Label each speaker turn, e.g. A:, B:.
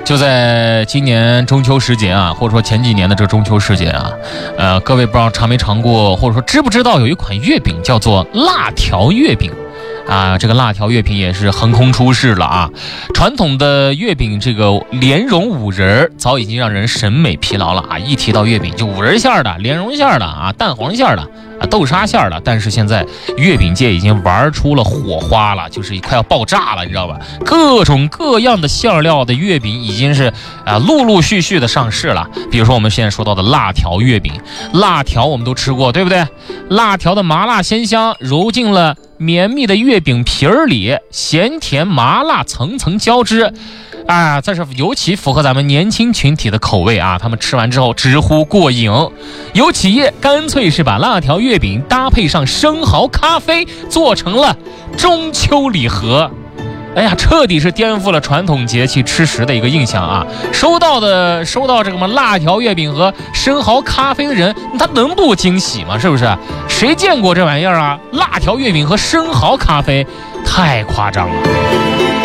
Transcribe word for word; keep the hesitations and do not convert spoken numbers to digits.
A: 就在今年中秋时节啊，或者说前几年的这个中秋时节啊，呃，各位不知道尝没尝过，或者说知不知道有一款月饼叫做辣条月饼。啊，这个辣条月饼也是横空出世了啊！传统的月饼这个莲蓉五仁早已经让人审美疲劳了啊！一提到月饼就五仁馅的、莲蓉馅的啊、蛋黄馅的啊、豆沙馅的，但是现在月饼界已经玩出了火花了，就是快要爆炸了，你知道吧？各种各样的馅料的月饼已经是啊陆陆续续的上市了。比如说我们现在说到的辣条月饼，辣条我们都吃过，对不对？辣条的麻辣鲜香揉进了绵密的月饼皮儿里，咸甜麻辣层层交织，啊，这是尤其符合咱们年轻群体的口味啊！他们吃完之后直呼过瘾。有企业干脆是把辣条月饼搭配上生蚝咖啡，做成了中秋礼盒。哎呀，彻底是颠覆了传统节气吃食的一个印象啊！收到的收到这个什么辣条月饼和生蚝咖啡的人，他能不惊喜吗？是不是？谁见过这玩意儿啊？辣条月饼和生蚝咖啡，太夸张了。